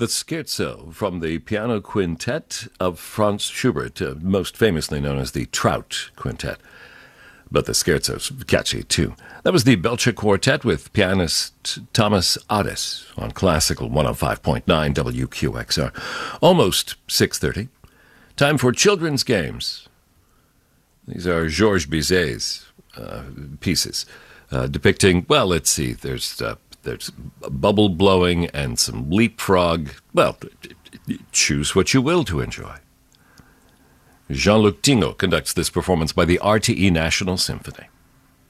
The Scherzo from the Piano Quintet of Franz Schubert, most famously known as the Trout Quintet. But the Scherzo's catchy, too. That was the Belcher Quartet with pianist Thomas Adès on Classical 105.9 WQXR. Almost 6:30. Time for children's games. These are Georges Bizet's pieces depicting, well, let's see, there's bubble blowing and some leapfrog. Well, choose what you will to enjoy. Jean-Luc Tingot conducts this performance by the RTE National Symphony.